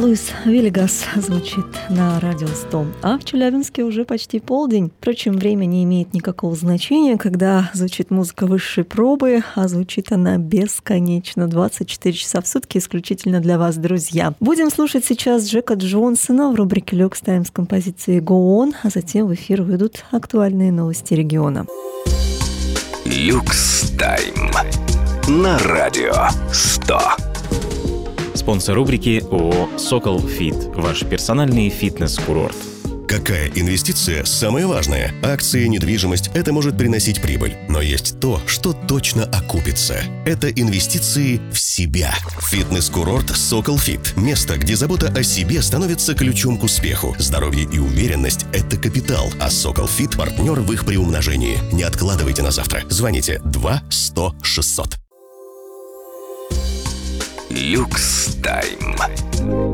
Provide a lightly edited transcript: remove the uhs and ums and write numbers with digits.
Луис Вильгас звучит на радио 100, а в Челябинске уже почти полдень. Впрочем, время не имеет никакого значения, когда звучит музыка высшей пробы, а звучит она бесконечно, 24 часа в сутки исключительно для вас, друзья. Будем слушать сейчас Джека Джонсона в рубрике Lux Time с композицией Go On, а затем в эфир выйдут актуальные новости региона. Lux Time на радио 100. Спонсор рубрики ООО «Сокол Фит». Ваш персональный фитнес-курорт. Какая инвестиция самая важная? Акции, недвижимость – это может приносить прибыль. Но есть то, что точно окупится. Это инвестиции в себя. Фитнес-курорт «Сокол Фит». Место, где забота о себе становится ключом к успеху. Здоровье и уверенность – это капитал. А «Сокол Фит» – партнер в их приумножении. Не откладывайте на завтра. Звоните 2-100-600. Lux Time.